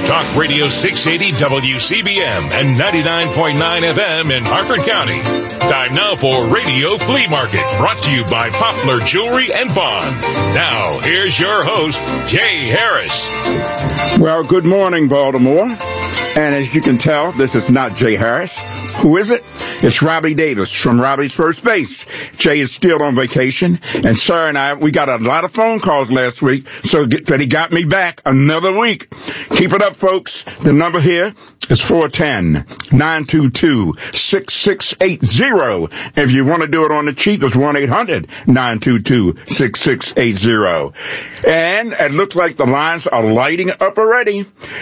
Talk Radio 680 WCBM and 99.9 FM in Harford County. Time now for Radio Flea Market, brought to you by Poplar Jewelry and Bond. Now, here's your host, Jay Harris. Well, good morning, Baltimore. And as you can tell, this is not Jay Harris. Who is it? It's Robbie Davis from Robbie's First Base. Jay is still on vacation, and Sarah and I, we got a lot of phone calls last week, so that he got me back another week. Keep it up, folks. The number here is 410-922-6680. If you want to do it on the cheap, it's 1-800-922-6680. And it looks like the lines are lighting up already.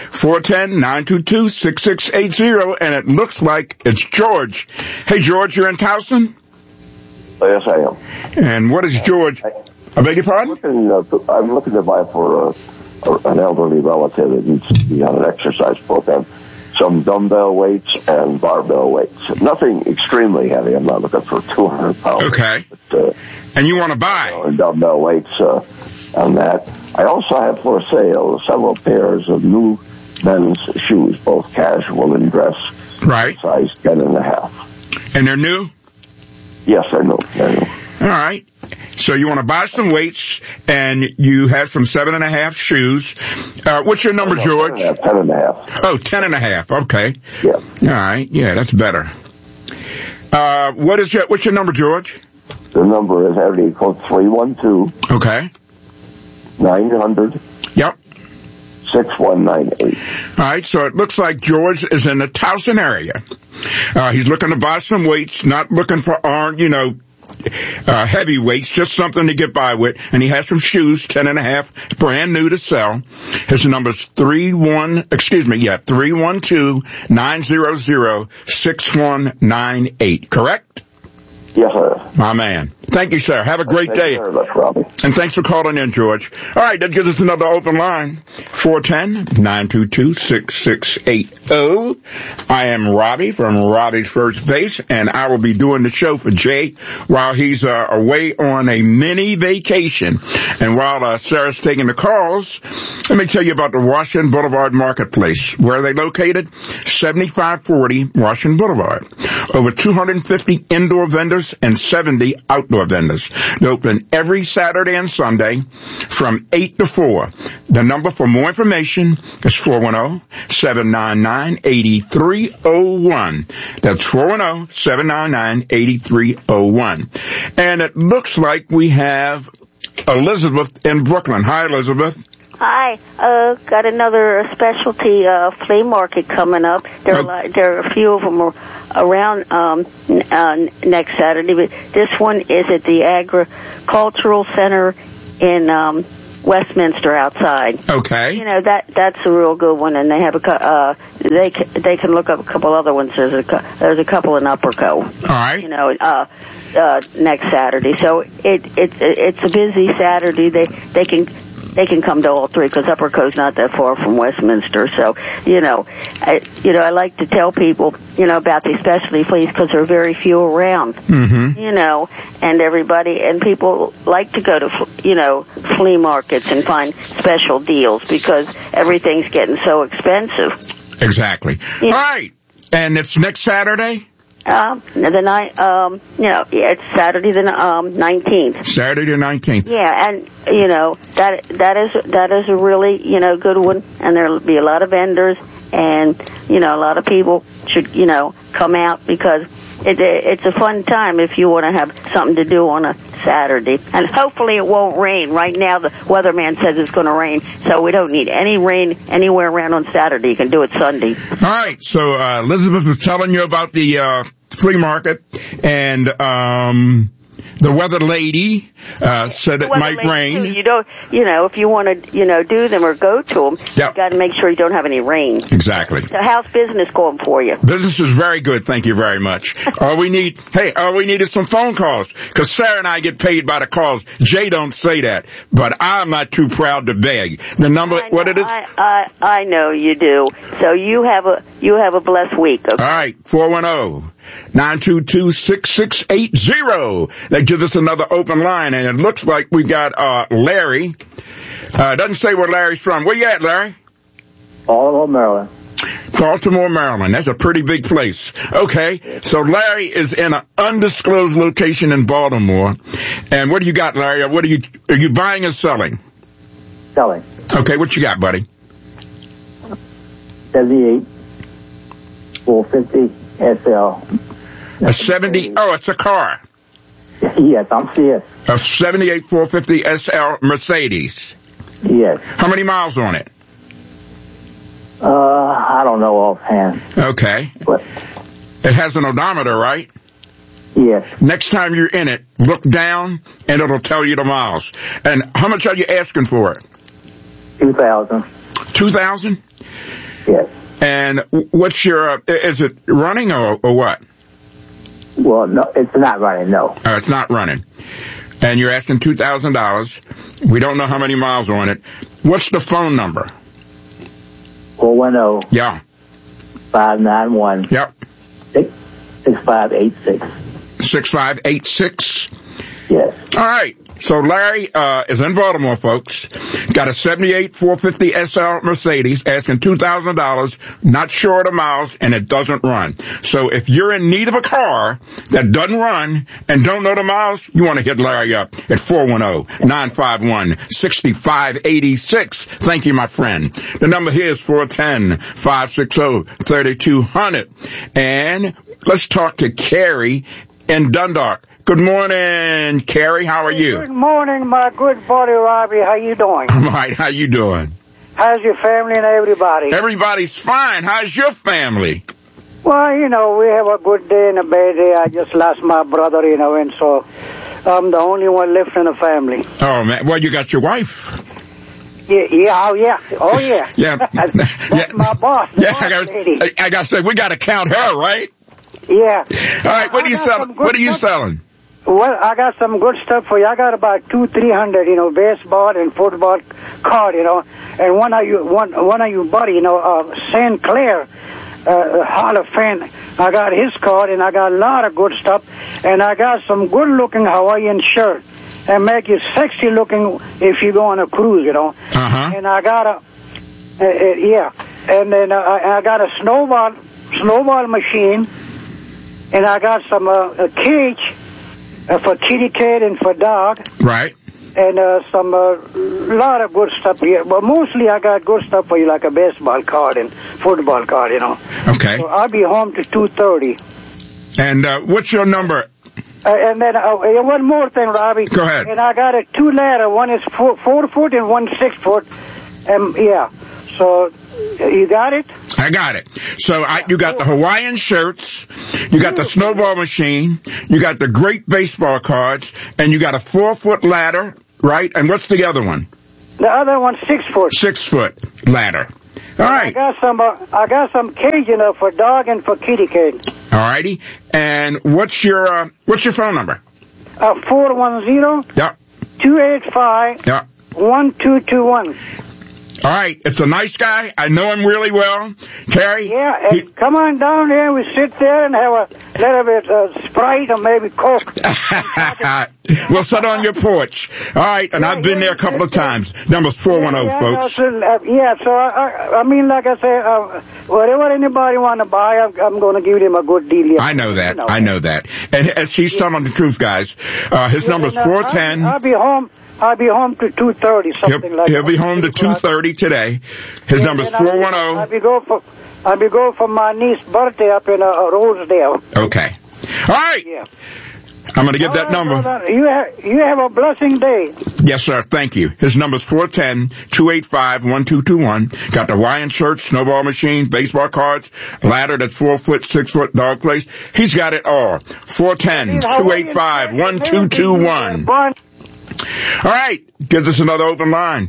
410-922-6680, and it looks like it's George. Hey, George, you're in Towson? Yes, I am. And what is George? I beg your pardon? I'm looking to buy for an elderly relative that needs to be on an exercise program some dumbbell weights and barbell weights. Nothing extremely heavy. I'm not looking for 200 pounds. Okay. But, and you want to buy? Dumbbell weights on that. I also have for sale several pairs of new men's shoes, both casual and dress. Right. Size 10.5. And they're new? Yes, they're new. All right. So you want to buy some weights, and you have some 7.5 shoes. What's your number, George? 10.5. Oh, 10.5. Okay. Yeah. All right. Yeah, that's better. What's your number, George? The number is area code 312. Okay. 900. Yep. 6198. All right, so it looks like George is in the Towson area. He's looking to buy some weights, not looking for heavy weights, just something to get by with. And he has some shoes, 10.5, brand new to sell. His number's 312-900-6198, correct? Yes, sir. My man. Thank you, sir. Have a great day. Thank you very much, Robbie. And thanks for calling in, George. All right, that gives us another open line. 410-922-6680. I am Robbie from Robbie's First Base, and I will be doing the show for Jay while he's away on a mini vacation. And while Sarah's taking the calls, let me tell you about the Washington Boulevard Marketplace. Where are they located? 7540 Washington Boulevard. Over 250 indoor vendors and 70 outdoor vendors. They open every Saturday and Sunday from 8 to 4. The number for more information is 410-799-8301. That's 410-799-8301. And it looks like we have Elizabeth in Brooklyn. Hi, Elizabeth. Hi, got another specialty flea market coming up. There are a few of them around next Saturday, but this one is at the Agricultural Center in Westminster outside. Okay. You know, that's a real good one, and they have they can look up a couple other ones. There's a couple in Upperco. All right. You know, next Saturday. So it's a busy Saturday. They can come to all three because Upperco's not that far from Westminster. So, I like to tell people, about these specialty fleas because there are very few around. Mm-hmm. And people like to go to, flea markets and find special deals because everything's getting so expensive. Exactly. All right. And it's next Saturday? It's Saturday the 19th. Saturday the 19th. Yeah, and that is a really good one, and there'll be a lot of vendors, and a lot of people should come out because it's a fun time if you want to have something to do on a Saturday, and hopefully it won't rain. Right now the weatherman says it's going to rain, so we don't need any rain anywhere around on Saturday. You can do it Sunday. All right, so Elizabeth was telling you about the flea market, and the weather lady said it might rain. Too. You don't, if you want to, do them or go to them, yep. You got to make sure you don't have any rain. Exactly. So how's business going for you? Business is very good, thank you very much. all we need is some phone calls, because Sarah and I get paid by the calls. Jay don't say that, but I'm not too proud to beg. The number, what it is? I know you do. So you have a blessed week. Okay? All right, 410-922-6680. That gives us another open line, and it looks like we got Larry. Doesn't say where Larry's from. Where you at, Larry? Baltimore, Maryland. Baltimore, Maryland. That's a pretty big place. Okay. So Larry is in an undisclosed location in Baltimore. And what do you got, Larry? Are you buying or selling? Selling. Okay. What you got, buddy? 78 450 SL. A 70. Oh, it's a car. Yes, I'm serious. A 78 450 SL Mercedes. Yes. How many miles on it? I don't know offhand. Okay. But it has an odometer, right? yes. Next time you're in it, look down and it'll tell you the miles. And how much are you asking for it? 2,000. 2,000? Yes. And what's your, is it running or what? Well, no, it's not running, no. It's not running. And you're asking $2,000. We don't know how many miles on it. What's the phone number? 410. Yeah. 591. Yep. 6586. 6586? Yes. All right. So Larry is in Baltimore, folks. Got a 78 450 SL Mercedes, asking $2,000, not sure of the miles, and it doesn't run. So if you're in need of a car that doesn't run and don't know the miles, you want to hit Larry up at 410-951-6586. Thank you, my friend. The number here is 410-560-3200. And let's talk to Carrie in Dundalk. Good morning, Carrie. How are you? Good morning, my good buddy Robbie. How you doing? I'm all right. How you doing? How's your family and everybody? Everybody's fine. How's your family? Well, we have a good day and a bad day. I just lost my brother, and so I'm the only one left in the family. Oh, man. Well, you got your wife. Yeah, oh, yeah. Yeah. That's my boss. I got to say, we got to count her, right? Yeah. All right. What are you selling? What are you selling? Well, I got some good stuff for you. I got about 300, baseball and football card, and one of you buddy, St. Clair, Hall of Fame. I got his card, and I got a lot of good stuff, and I got some good-looking Hawaiian shirt and make you sexy looking if you go on a cruise, Uh-huh. And I got and then I got a snowball machine, and I got some a cage for kitty cat and for dog. Right. And some lot of good stuff here. But mostly I got good stuff for you, like a baseball card and football card, Okay. So I'll be home to 2:30. And what's your number? And then one more thing, Robbie. Go ahead. And I got a 2-ladder. One is 4 foot and one 6 foot. So you got it? I got it. So you got the Hawaiian shirts, you got the snowball machine, you got the great baseball cards, and you got a 4-foot ladder, right? And what's the other one? The other one's 6 foot. 6 foot ladder. All right. I got some cage, for dog and for kitty cat. All righty. And what's your phone number? 410. Yeah. 285. Yeah. 1221. All right. It's a nice guy. I know him really well. Carrie? Yeah, come on down here. We sit there and have a little bit of Sprite or maybe Coke. We'll sit on your porch. All right. And I've been there a couple of times. Number's 410, folks. So I mean, like I say, whatever anybody want to buy, I'm going to give them a good deal. I know that. I know that. And as he's telling the truth, guys, his number's 410. I'll be home to 2:30, something like that. He'll be home to 2:30 today. His number's 410. I'll be going for my niece's birthday up in Rosedale. Okay. All right. Yeah. I'm going to get that number. You have a blessing day. Yes, sir. Thank you. His number's 410-285-1221. Got the Hawaiian shirt, snowball machine, baseball cards, ladder that's 4 foot, 6 foot, dog place. He's got it all. 410-285-1221. All right. Gives us another open line.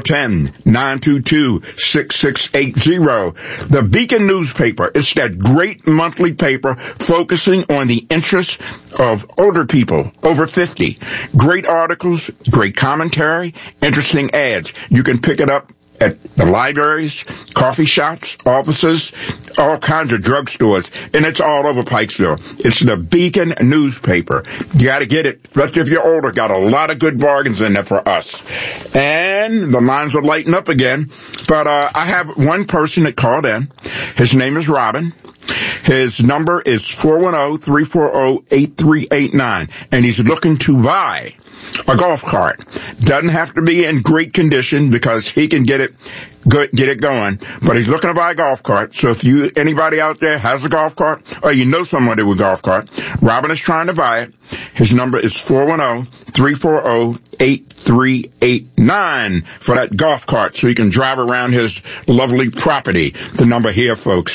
410-922-6680. The Beacon newspaper. It's that great monthly paper focusing on the interests of older people over 50. Great articles, great commentary, interesting ads. You can pick it up at the libraries, coffee shops, offices, all kinds of drugstores, and it's all over Pikesville. It's the Beacon newspaper. You got to get it, especially if you're older. Got a lot of good bargains in there for us. And the lines are lighting up again. But I have one person that called in. His name is Robin. His number is 410-340-8389, and he's looking to buy a golf cart. Doesn't have to be in great condition because he can get it going, but he's looking to buy a golf cart. So if anybody out there has a golf cart, or you know somebody with a golf cart, Robin is trying to buy it. His number is 410-340-8389 for that golf cart so he can drive around his lovely property. The number here, folks,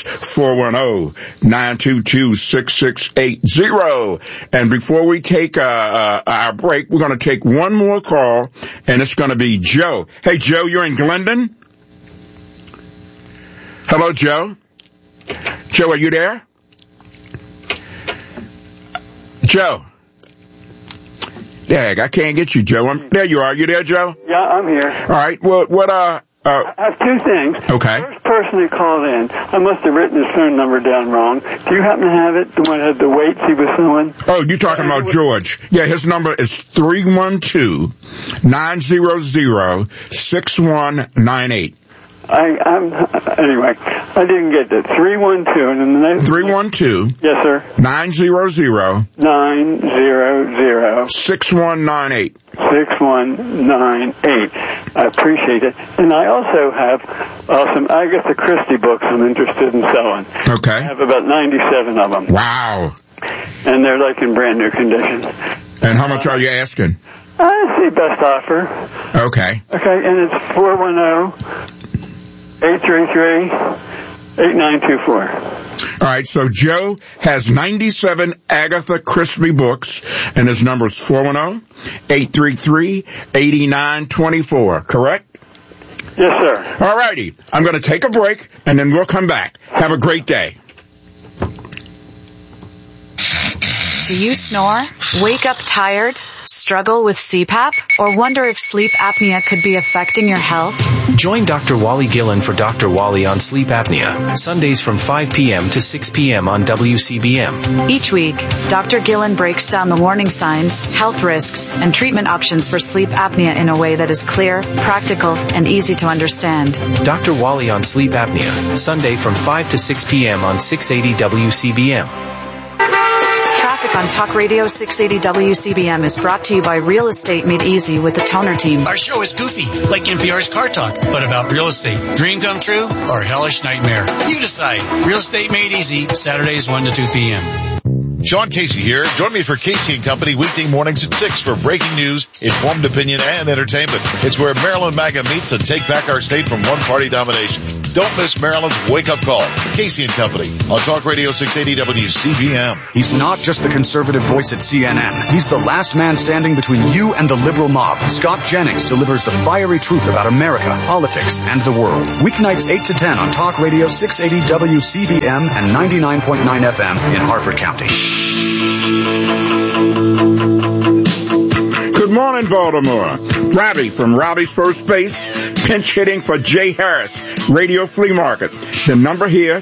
410-922-6680. And before we take our break, we're going to take one more call, and it's going to be Joe. Hey, Joe, you're in Glendon? Hello, Joe? Joe, are you there? Joe? Dang, I can't get you, Joe. There you are. You there, Joe? Yeah, I'm here. All right. Well, I have two things. Okay. The first person who called in, I must have written his phone number down wrong. Do you happen to have it? The one that had the weights he was throwing? Oh, you're talking about George. Yeah, his number is 312-900-6198. Anyway, I didn't get that. 312 and then the next 312. Yes, sir. 900. 6198. 6198. I appreciate it. And I also have some Agatha Christie books I'm interested in selling. Okay. I have about 97 of them. Wow. And they're like in brand new condition. And how much are you asking? I see best offer. Okay. Okay, and it's 410-833-8924. All right, so Joe has 97 Agatha Christie books, and his number is 410-833-8924, correct? Yes, sir. All righty. I'm going to take a break, and then we'll come back. Have a great day. Do you snore? Wake up tired? Struggle with CPAP? Or wonder if sleep apnea could be affecting your health? Join Dr. Wally Gillen for Dr. Wally on sleep apnea, Sundays from 5 p.m. to 6 p.m. on WCBM. Each week, Dr. Gillen breaks down the warning signs, health risks, and treatment options for sleep apnea in a way that is clear, practical, and easy to understand. Dr. Wally on sleep apnea, Sunday from 5 to 6 p.m. on 680 WCBM. On Talk Radio 680 WCBM is brought to you by Real Estate Made Easy with the Toner Team. Our show is goofy, like NPR's Car Talk, but about real estate. Dream come true or hellish nightmare? You decide. Real Estate Made Easy, Saturdays 1 to 2 p.m. Sean Casey here. Join me for Casey & Company weekday mornings at 6 for breaking news, informed opinion, and entertainment. It's where Maryland MAGA meets and take back our state from one-party domination. Don't miss Maryland's wake-up call. Casey & Company on Talk Radio 680 WCBM. He's not just the conservative voice at CNN. He's the last man standing between you and the liberal mob. Scott Jennings delivers the fiery truth about America, politics, and the world. Weeknights 8 to 10 on Talk Radio 680 WCBM and 99.9 FM in Harford County. Good morning, Baltimore. Robbie from Robbie's First Base, pinch hitting for Jay Harris, Radio Flea Market. The number here,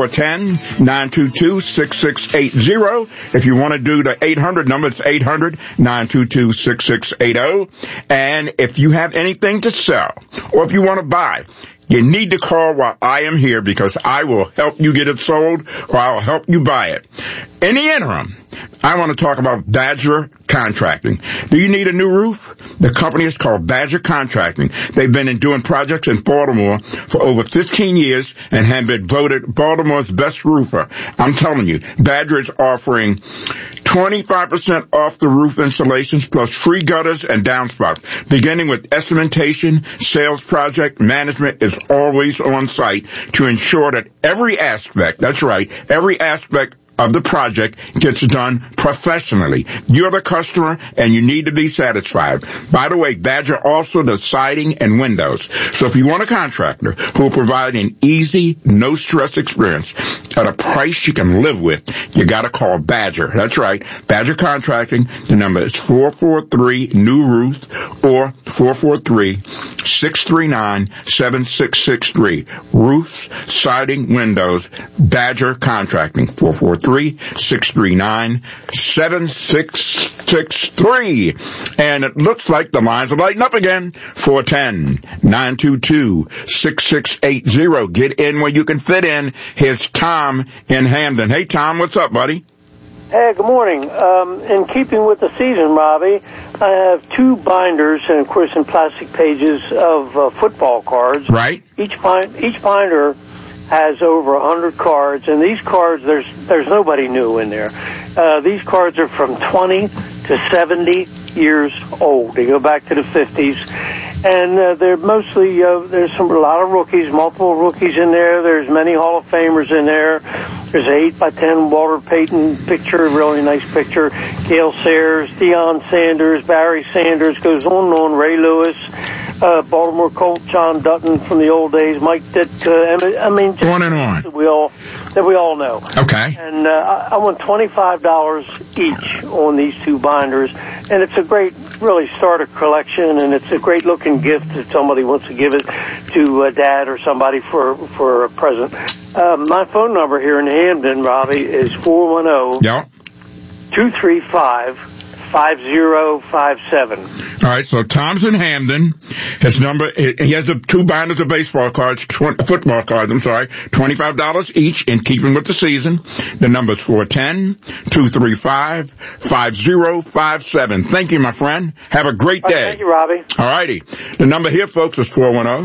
410-922-6680. If you want to do the 800 number, it's 800-922-6680. And if you have anything to sell, or if you want to buy, you need to call while I am here because I will help you get it sold or I'll help you buy it. In the interim, I want to talk about Badger Contracting. Do you need a new roof? The company is called Badger Contracting. They've been doing projects in Baltimore for over 15 years and have been voted Baltimore's best roofer. I'm telling you, Badger is offering 25% off the roof installations plus free gutters and downspouts. Beginning with instrumentation, sales project, management is always on site to ensure that every aspect, that's right, every aspect of the project gets done professionally. You're the customer and you need to be satisfied. By the way, Badger also does siding and windows. So if you want a contractor who will provide an easy, no stress experience, at a price you can live with, you got to call Badger. That's right. Badger Contracting. The number is 443-NEW-RUTH or 443-639-7663. Roofs, siding, windows, Badger Contracting. 443-639-7663. And it looks like the lines are lighting up again. 410-922-6680. Get in where you can fit in. Here's Tom in Hamden. Hey, Tom, what's up, buddy? Hey, good morning. In keeping with the season, Robbie, I have 2 binders, and of course in plastic pages, of football cards. Right. Each binder has over 100 cards, and these cards, there's nobody new in there. These cards are from 20 to 70 years old. They go back to the 50s. And they're mostly, there's a lot of rookies, multiple rookies in there. There's many Hall of Famers in there. There's an 8x10 Walter Payton picture, a really nice picture. Gale Sayers, Deion Sanders, Barry Sanders, goes on and on, Ray Lewis, Baltimore Colt, John Dutton from the old days, Mike Ditka, I mean, just on and on. That we all know. Okay. And I want $25 each on these 2 binders. And it's a great, really start a collection, and it's a great looking gift if somebody wants to give it to Dad or somebody for a present. My phone number here in Hamden, Robbie, is 410-235-5057. All right, so Tom's in Hamden. His number, he has the 2 binders of football cards, $25 each, in keeping with the season. The number is 410-235-5057. Thank you, my friend. Have a great day. Thank you, Robbie. All righty. The number here, folks, is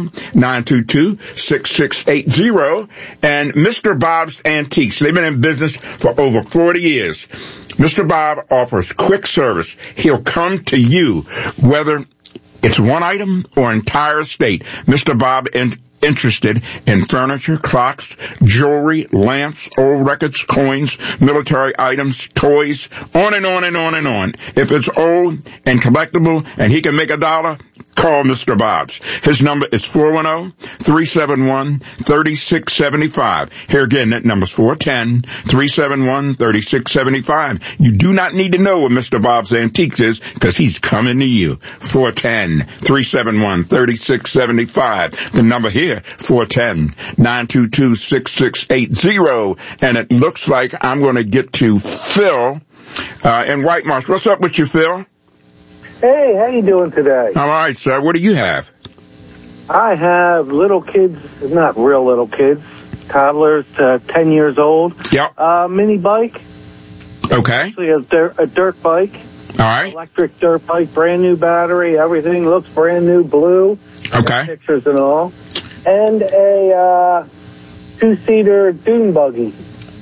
410-922-6680. And Mr. Bob's Antiques. They've been in business for over 40 years. Mr. Bob offers quick service. He'll come to you, whether it's one item or entire estate. Mr. Bob interested in furniture, clocks, jewelry, lamps, old records, coins, military items, toys, on and on and on and on. If it's old and collectible and he can make $1, call Mr. Bob's. His number is 410-371-3675. Here again, that number is 410-371-3675. You do not need to know what Mr. Bob's Antiques is, because he's coming to you. 410-371-3675. The number here, 410-922-6680. And it looks like I'm going to get to Phil in White Marsh. What's up with you, Phil? Hey, how you doing today? All right, sir. What do you have? I have little kids, not real little kids, toddlers, 10 years old. Yep. Mini bike. Okay. Actually, a dirt bike. All right. Electric dirt bike, brand new battery, everything looks brand new, blue. Okay. Pictures and all. And a 2-seater dune buggy.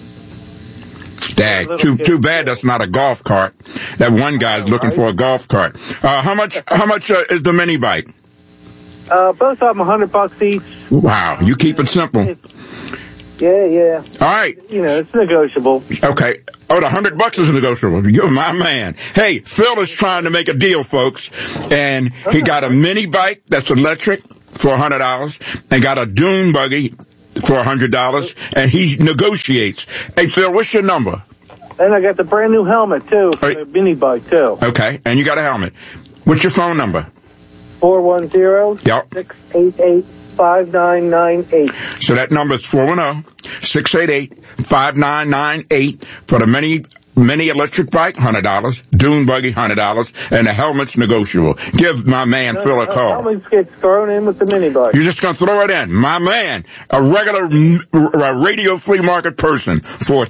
Dag, too bad that's not a golf cart. That one guy's looking for a golf cart. How much is the mini bike? Both of them $100 each. Wow, you keep it simple. Yeah. All right. You know, it's negotiable. Okay. Oh, the $100 is negotiable. You're my man. Hey, Phil is trying to make a deal, folks. And he got a mini bike that's electric for $100 and got a dune buggy for $100, and he negotiates. Hey, Phil, what's your number? And I got the brand new helmet, too, for the mini bike, too. Okay, and you got a helmet. What's your phone number? 410-688-5998. So that number is 410-688-5998 for the mini electric bike, $100, dune buggy, $100, and the helmet's negotiable. Give my man Phil a call. Helmets get thrown in with the mini bike. You're just going to throw it in. My man, a regular radio flea market person,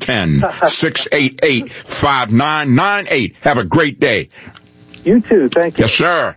410-688-5998. Have a great day. You too. Thank you. Yes, sir.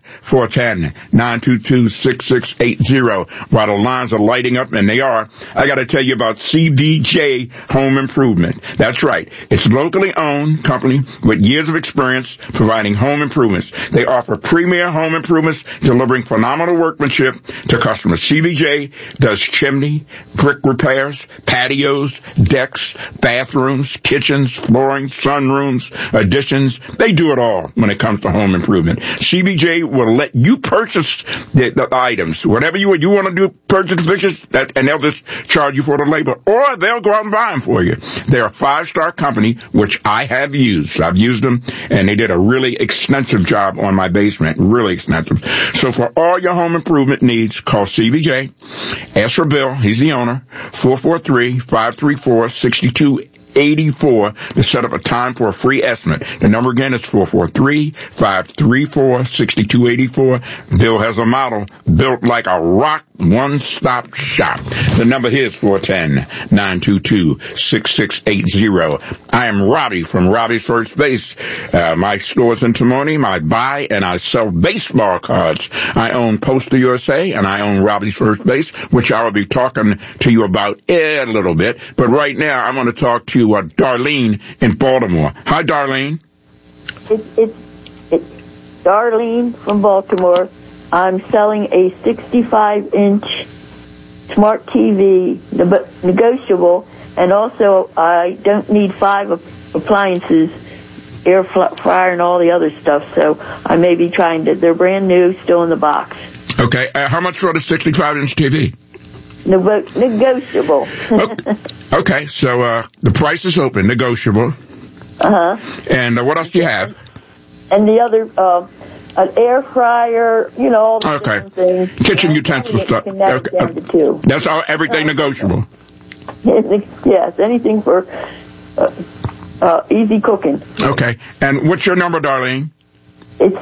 410-922-6680. While the lines are lighting up, and they are, I got to tell you about CBJ Home Improvement. That's right. It's a locally owned company with years of experience providing home improvements. They offer premier home improvements, delivering phenomenal workmanship to customers. CBJ does chimney, brick repairs, patios, decks, bathrooms, kitchens, flooring, sunrooms, additions. They do it all when it comes to home home improvement. CBJ will let you purchase the items. Whatever you want to do, purchase fixes, and they'll just charge you for the labor. Or they'll go out and buy them for you. They're a 5-star company, which I have used. I've used them, and they did a really extensive job on my basement. Really extensive. So for all your home improvement needs, call CBJ. Ask for Bill. He's the owner. 443-534-6284 to set up a time for a free estimate. The number again is 443-534-6284. Bill has a model built like a rock, one-stop shop. The number here is 410-922-6680. I am Robbie from Robbie's First Base. My store's in Timoni. I buy and I sell baseball cards. I own Postal USA and I own Robbie's First Base, which I will be talking to you about a little bit. But right now, I'm going to talk to Darlene in Baltimore. Hi, Darlene. It's Darlene from Baltimore. I'm selling a 65-inch smart TV, negotiable, and also I don't need 5 appliances, air fryer and all the other stuff, so I may be trying to, they're brand new, still in the box. Okay, how much for the 65-inch TV? Negotiable. Okay, so the price is open, negotiable. Uh-huh. And what else do you have? And the other, an air fryer, all the different things. Kitchen utensil stuff. Okay. That's all, everything negotiable. Yes, anything for easy cooking. Okay, and what's your number, Darlene? It's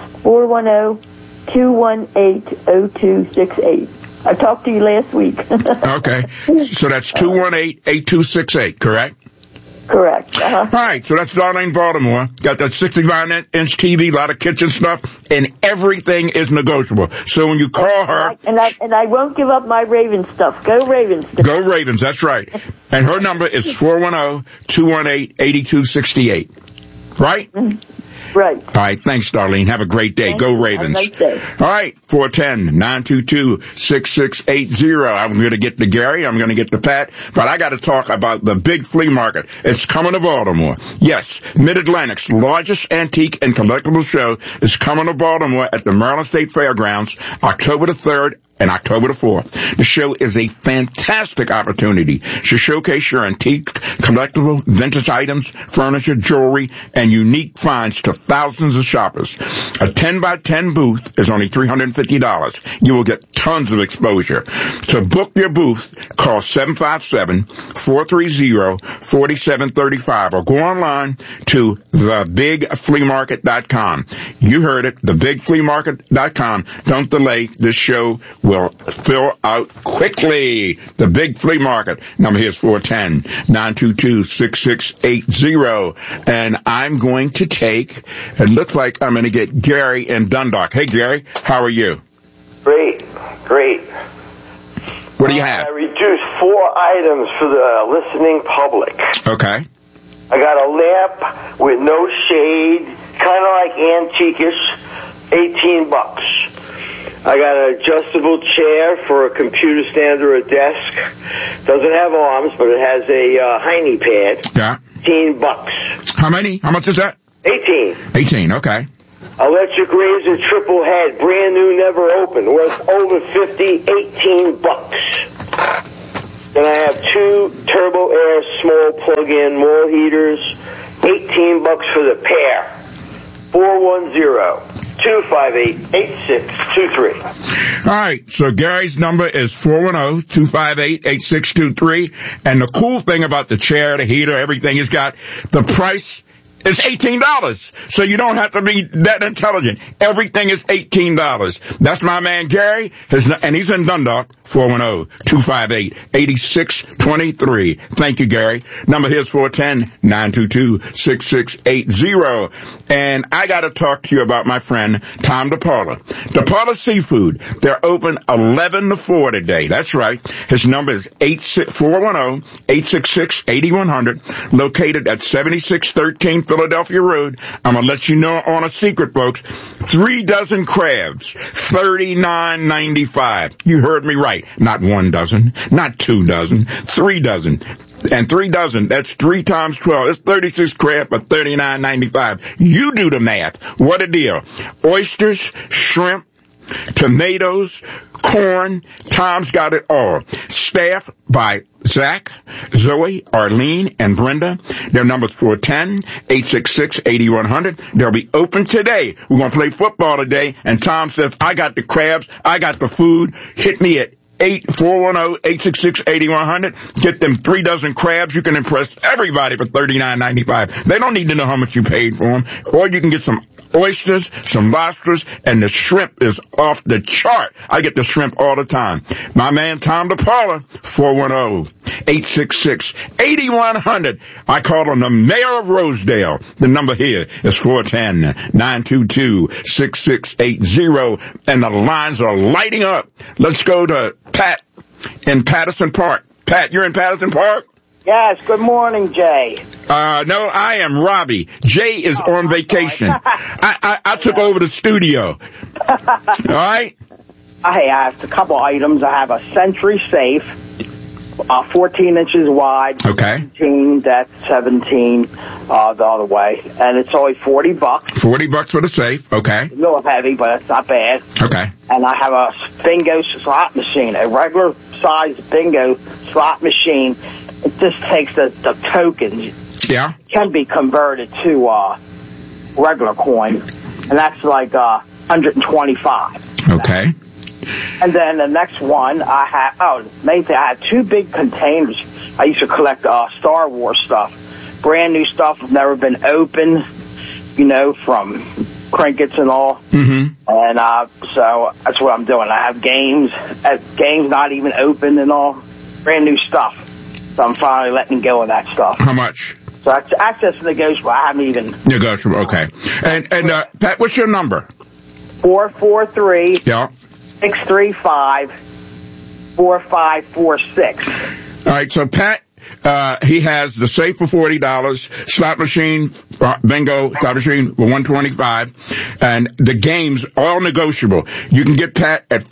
410-218-0268. I talked to you last week. Okay, so that's 218-8268, correct? Correct. Uh-huh. All right, so that's Darlene Baltimore. Got that 65-inch TV, a lot of kitchen stuff, and everything is negotiable. So when you call her... And I won't give up my Ravens stuff. Go Ravens. Go Ravens, that's right. And her number is 410-218-8268. Right? Right. All right, thanks, Darlene. Have a great day. Go Ravens. Have a nice day. All right, 410-922-6680. I'm going to get to Gary. I'm going to get to Pat. But I got to talk about the big flea market. It's coming to Baltimore. Yes, Mid-Atlantic's largest antique and collectible show is coming to Baltimore at the Maryland State Fairgrounds, October the 3rd. And October the 4th. The show is a fantastic opportunity to showcase your antique, collectible, vintage items, furniture, jewelry, and unique finds to thousands of shoppers. A 10x10 booth is only $350. You will get tons of exposure. To book your booth, call 757-430-4735 or go online to thebigfleamarket.com. You heard it, thebigfleamarket.com. Don't delay. This show will fill out quickly. The Big Flea Market. Number here is 410-922-6680. And I'm going to take, it looks like I'm going to get Gary in Dundalk. Hey, Gary, how are you? Great. What do you have? I reduced 4 items for the listening public. Okay. I got a lamp with no shade, kind of like antique-ish, $18. I got an adjustable chair for a computer stand or a desk. Doesn't have arms, but it has a hiney pad. Yeah. $18. How many? How much is that? 18. 18, okay. Electric razor triple head, brand new, never opened, worth over 50, $18. Then I have 2 Turbo Air small plug-in wall heaters, $18 for the pair. 410-258-8623. All right, so Gary's number is 410-258-8623. And the cool thing about the chair, the heater, everything he's got, the price is $18. So you don't have to be that intelligent. Everything is $18. That's my man Gary, and he's in Dundalk, 410-258-8623. Thank you, Gary. Number here is 410-922-6680. And I got to talk to you about my friend Tom DePaula. DePaula Seafood. They're open 11 to 4 today. That's right. His number is 410-866-8100, located at 7613 Philadelphia Road. I'm going to let you know on a secret, folks. 3 dozen crabs, $39.95. You heard me right. Not 1 dozen, not 2 dozen, 3 dozen. And 3 dozen, that's 3 times 12. That's 36 crab for $39.95. You do the math. What a deal. Oysters, shrimp, tomatoes, corn. Tom's got it all. Staffed by Zach, Zoe, Arlene, and Brenda. Their number's 410-866-8100. They'll be open today. We're going to play football today, and Tom says, I got the crabs, I got the food. Hit me at 410-866-8100. Get them 3 dozen crabs. You can impress everybody for $39.95. They don't need to know how much you paid for them. Or you can get some oysters, some lobsters, and the shrimp is off the chart. I get the shrimp all the time. My man Tom DePaula, 410-866-8100. I called on the mayor of Rosedale. The number here is 410-922-6680, and the lines are lighting up. Let's go to Pat in Patterson Park. Pat, you're in Patterson Park? Yes, good morning, Jay. No, I am Robbie. Jay is on vacation. I took over the studio. All right? Hey, I have a couple items. I have a Century safe, 14 inches wide. Okay. 17, that's 17 the other way. And it's only $40. $40 for the safe. Okay. It's a little heavy, but it's not bad. Okay. And I have a bingo slot machine, a regular size bingo slot machine. It just takes the tokens. Yeah. It can be converted to regular coin, and that's like 125. Okay. And then the next one, I had 2 big containers. I used to collect Star Wars stuff, brand new stuff, never been opened, from trinkets and all. Mm-hmm. And so that's what I'm doing. I have games not even opened and all, brand new stuff. So I'm finally letting go of that stuff. How much? So access negotiable. I haven't even negotiable. Okay. And Pat, what's your number? 443. Yeah. 635-4546. All right. So Pat, he has the safe for $40, slot machine, bingo slot machine for $125, and the games all negotiable. You can get Pat at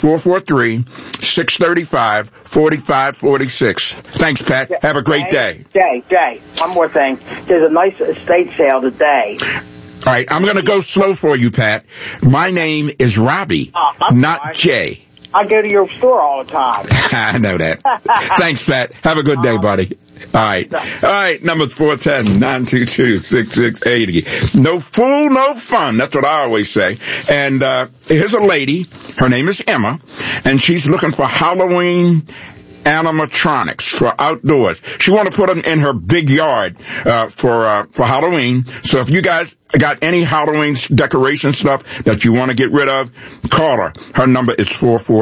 443-635-4546. Thanks, Pat. Have a great day. Jay, one more thing. There's a nice estate sale today. All right, I'm going to go slow for you, Pat. My name is Robbie, not Jay. I go to your store all the time. I know that. Thanks, Pat. Have a good day, buddy. All right. All right. Number's 410-922-6680. No fool, no fun. That's what I always say. And here's a lady. Her name is Emma, and she's looking for Halloween animatronics for outdoors. She want to put them in her big yard for Halloween. So if you guys got any Halloween decoration stuff that you want to get rid of, call her. Her number is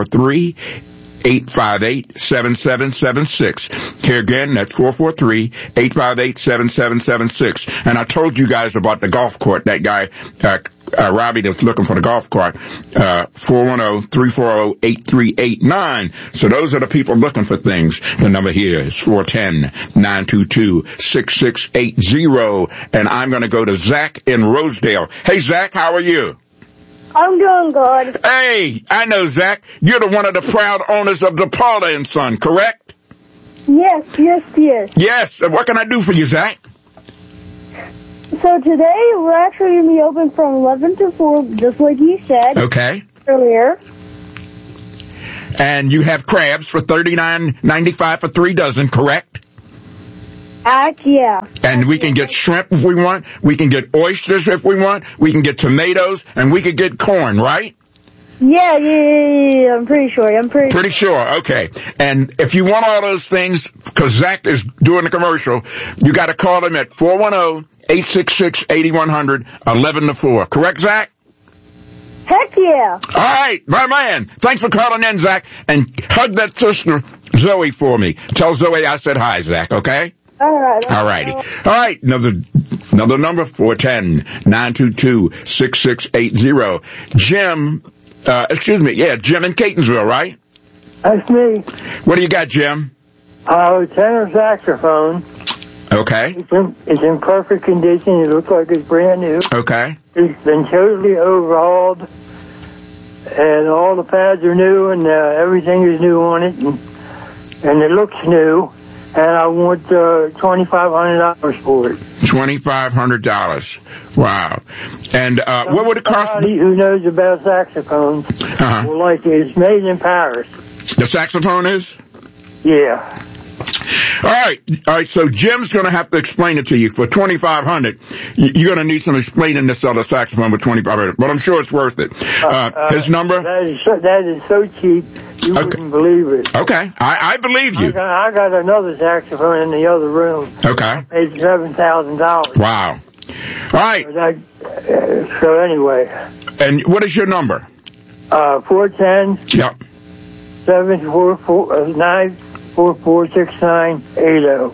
443-858-7776. Here again, that's 443-858-7776. And I told you guys about the golf court. That guy, Robbie, that's looking for the golf cart, 410-340-8389. So those are the people looking for things. The number here is 410-922-6680. And I'm going to go to Zach in Rosedale. Hey, Zach, how are you? I'm doing good. Hey, I know, Zach. You're the one of the proud owners of the Paula & Son, correct? Yes. Yes. What can I do for you, Zach? So today we're actually going to be open from 11 to 4, just like you said. Okay. Earlier. And you have crabs for $39.95 for 3 dozen, correct? Yeah. And we can get shrimp if we want. We can get oysters if we want. We can get tomatoes, and we could get corn, right? Yeah. I'm pretty sure. Pretty sure. Okay. And if you want all those things, because Zach is doing the commercial, you got to call him at 410-866-8100, 11 to 4. Correct, Zach? Heck yeah. All right, my man. Thanks for calling in, Zach. And hug that sister, Zoe, for me. Tell Zoe I said hi, Zach, okay? All right. All righty. All right. Another number, 410-922-6680. Jim, Jim in Catonsville, right? That's me. What do you got, Jim? Tenor saxophone. Okay. It's in perfect condition. It looks like it's brand new. Okay. It's been totally overhauled, and all the pads are new, and everything is new on it, and it looks new. and I want $2,500 for it. $2,500. Wow. And what would it cost? Somebody who knows about saxophones. Well, like it's made in Paris. The saxophone is? Yeah. All right. So Jim's going to have to explain it to you for $2,500. You're going to need some explaining this other saxophone with $2,500, but I'm sure it's worth it. His number? That is so cheap. You wouldn't believe it. Okay. I believe you. I got another saxophone in the other room. Okay. It's $7,000. Wow. All right. So anyway. And what is your number? 410. Yep. 744-944-6980.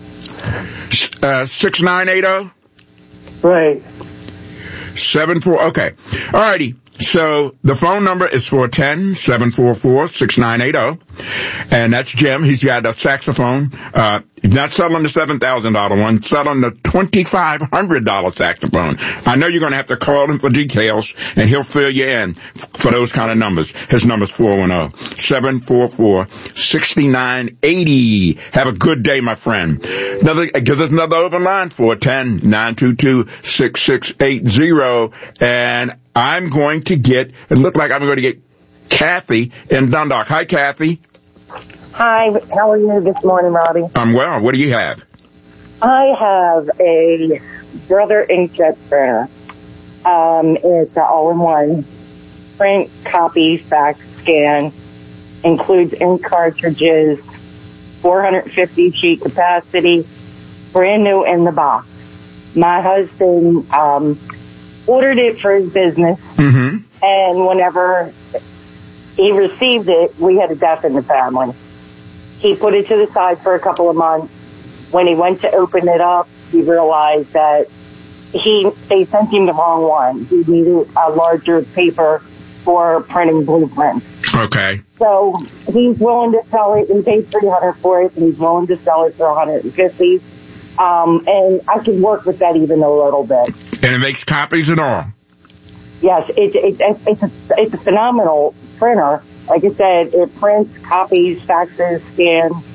6980? Right. 74. Okay. All righty. So the phone number is 410-744-6980. And that's Jim. He's got a saxophone. He's not selling the $7,000 one, selling the $2,500 saxophone. I know you're going to have to call him for details, and he'll fill you in for those kind of numbers. His number's 410-744-6980. Have a good day, my friend. Give us another open line, 410-922-6680. And I'm going to it looked like I'm going to get Kathy in Dundalk. Hi, Kathy. Hi, how are you this morning, Robbie? I'm well. What do you have? I have a Brother inkjet printer. It's an all-in-one. Print, copy, fax, scan. Includes ink cartridges, 450 sheet capacity, brand new in the box. My husband ordered it for his business, and whenever he received it, we had a death in the family. He put it to the side for a couple of months. When he went to open it up, he realized that they sent him the wrong one. He needed a larger paper for printing blueprints. Okay. So he's willing to sell it. He paid $300 for it, and he's willing to sell it for $150. And I can work with that even a little bit. And it makes copies and all. Yes, it's a phenomenal printer. Like I said, it prints, copies, faxes, scans.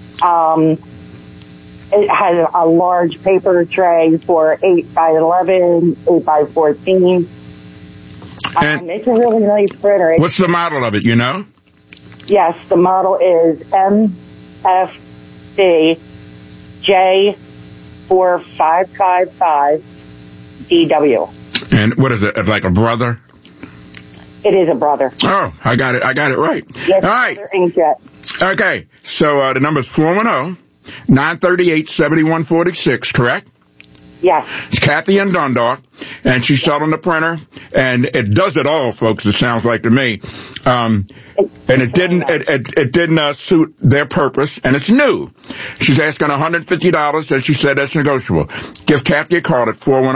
It has a large paper tray for 8x11, 8x14. It's a really nice printer. What's the model of it, you know? Yes, the model is MFC J4555DW. And what is it, like a Brother? It is a Brother. Oh, I got it right. Yes, all right. Brother inkjet. Okay, so the number is 410-938-7146, correct? Yes. It's Kathy in Dundalk, and she's selling the printer, and it does it all, folks, it sounds like to me. And it didn't suit their purpose, and it's new. She's asking $150, and she said that's negotiable. Give Kathy a call at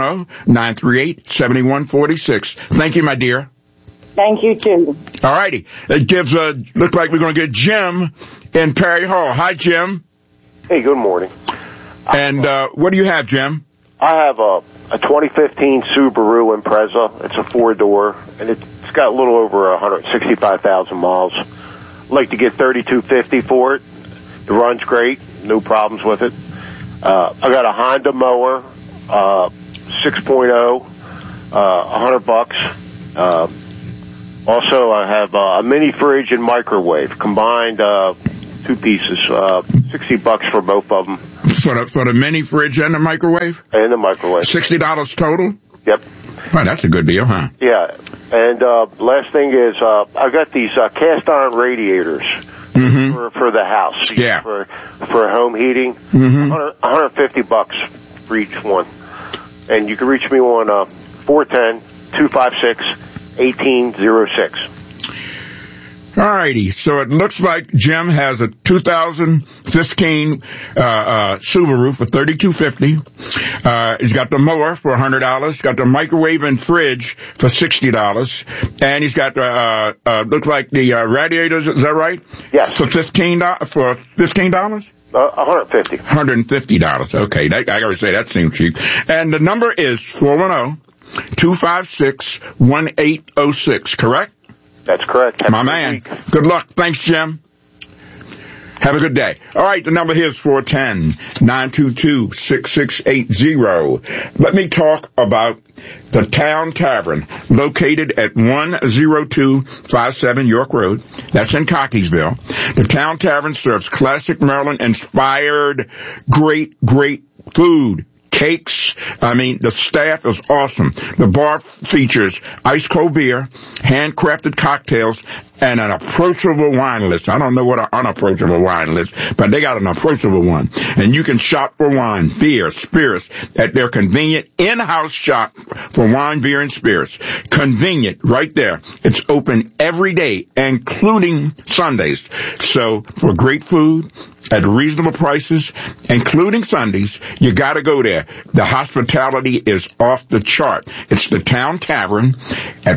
410-938-7146. Thank you, my dear. Thank you, too. All righty. It looks like we're going to get Jim in Perry Hall. Hi, Jim. Hey, good morning. And what do you have, Jim? I have a 2015 Subaru Impreza. It's a 4-door, and it's got a little over 165,000 miles. I'd like to get $3,250 for it. It runs great, no problems with it. I got a Honda mower, 6.0, $100. Also, I have a mini fridge and microwave, combined 2 pieces, $60 for both of them. For the mini fridge and the microwave? And the microwave. $60 total? Yep. Well, that's a good deal, huh? Yeah. And last thing is, I got these cast iron radiators for the house. Yeah. For home heating. $150 for each one. And you can reach me on 410-256-1806. All righty. So it looks like Jim has a 2015 Subaru for $3,250. He's got the mower for $100. He's got the microwave and fridge for $60. And he's got looks like the radiators. Is that right? Yes. For $15. $150. $150. Okay. I gotta say that seems cheap. And the number is 410-256-1806. Correct? That's correct. My man. Good luck. Thanks, Jim. Have a good day. All right, the number here is 410-922-6680. Let me talk about the Town Tavern, located at 10257 York Road. That's in Cockeysville. The Town Tavern serves classic Maryland-inspired great food. Cakes. I mean, the staff is awesome. The bar features ice cold beer, handcrafted cocktails, and an approachable wine list. I don't know what an unapproachable wine list, but they got an approachable one. And you can shop for wine, beer, spirits at their convenient in-house shop for wine, beer, and spirits. Convenient, right there. It's open every day, including Sundays. So, for great food, at reasonable prices, including Sundays, you gotta go there. The hospitality is off the chart. It's the Town Tavern at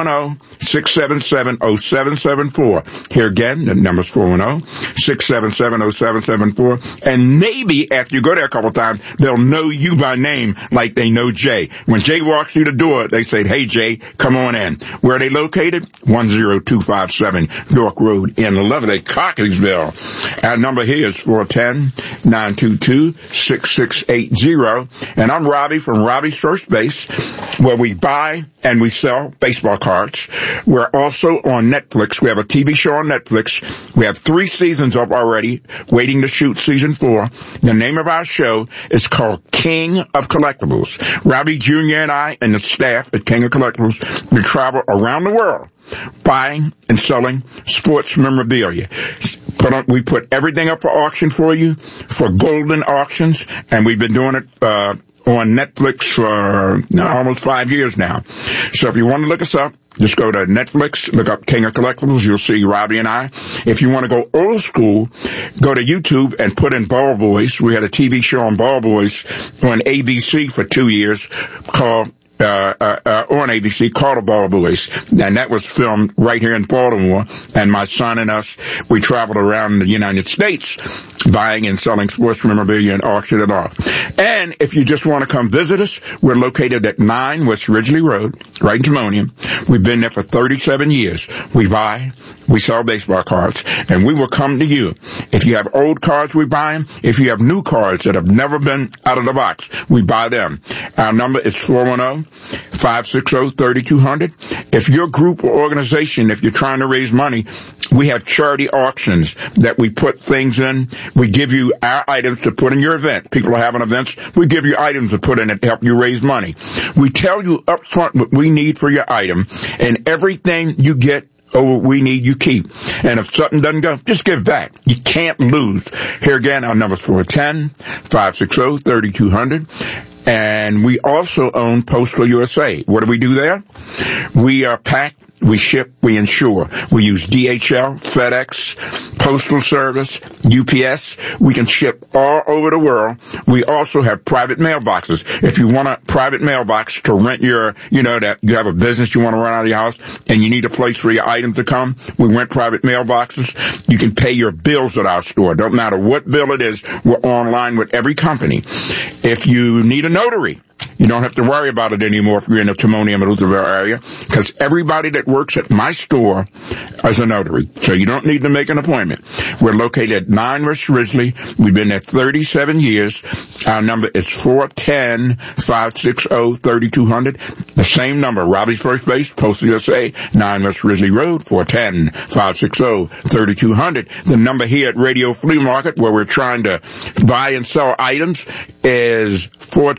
410-677-0774. Here again, the number's 410-677-0774. And maybe after you go there a couple times, they'll know you by name like they know Jay. When Jay walks through the door, they say, "Hey Jay, come on in." Where are they located? 10257 York Road in lovely Cockeysville. Our number here is 410-922-6680. And I'm Robbie from Robbie's First Base, where we buy and we sell baseball cards. We're also on Netflix. We have a TV show on Netflix. We have 3 seasons up already, waiting to shoot season 4. The name of our show is called King of Collectibles. Robbie Jr. and I and the staff at King of Collectibles, we travel around the world buying and selling sports memorabilia. We put everything up for auction for you, for golden auctions, and we've been doing it on Netflix for almost 5 years now. So if you want to look us up, just go to Netflix, look up King of Collectibles, you'll see Robbie and I. If you want to go old school, go to YouTube and put in Ball Boys. We had a TV show on Ball Boys on ABC for 2 years called on ABC called The Ball Boys, and that was filmed right here in Baltimore. And my son and us, we traveled around the United States buying and selling sports memorabilia and auction it off. And if you just want to come visit us, we're located at 9 West Ridgely Road, right in Timonium. We've been there for 37 years. We buy, we sell baseball cards, and we will come to you. If you have old cards, we buy them. If you have new cards that have never been out of the box, we buy them. Our number is 410-560-3200. If your group or organization, if you're trying to raise money, we have charity auctions that we put things in. We give you our items to put in your event. People are having events. We give you items to put in it to help you raise money. We tell you up front what we need for your item, and everything you get what we need, you keep. And if something doesn't go, just give back. You can't lose. Here again, our number is 410-560-3200. And we also own Postal USA. What do we do there? We pack, we ship, we insure. We use DHL, FedEx, Postal Service, UPS. We can ship all over the world. We also have private mailboxes. If you want a private mailbox to rent your, that you have a business you want to run out of your house and you need a place for your items to come, we rent private mailboxes. You can pay your bills at our store. Don't matter what bill it is, we're online with every company. If you need a notary, you don't have to worry about it anymore if you're in the Timonium and Lutherville area, because everybody that works at my store is a notary. So you don't need to make an appointment. We're located at 9 West Ridgely. We've been there 37 years. Our number is 410-560-3200. The same number, Robbie's First Base, Postal USA, 9 West Ridgely Road, 410-560-3200. The number here at Radio Flea Market, where we're trying to buy and sell items, is 410